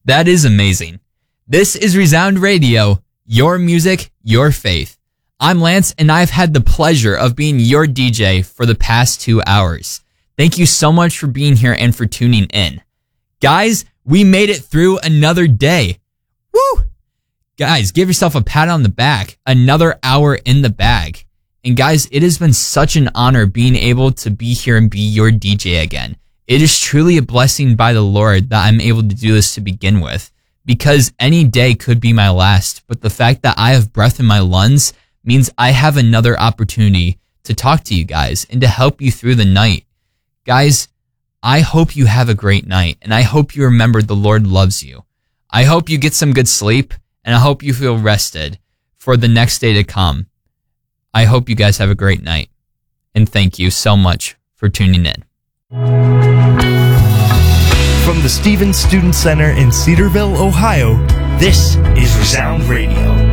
That is amazing. This is Resound Radio, your music, your faith. I'm Lance, and I've had the pleasure of being your DJ for the past 2 hours. Thank you so much for being here and for tuning in. Guys, we made it through another day. Woo! Guys, give yourself a pat on the back. Another hour in the bag. And guys, it has been such an honor being able to be here and be your DJ again. It is truly a blessing by the Lord that I'm able to do this to begin with, because any day could be my last, but the fact that I have breath in my lungs means I have another opportunity to talk to you guys and to help you through the night. Guys, I hope you have a great night, and I hope you remember the Lord loves you. I hope you get some good sleep, and I hope you feel rested for the next day to come. I hope you guys have a great night, and thank you so much for tuning in. From the Stevens Student Center in Cedarville, Ohio, this is Resound Radio.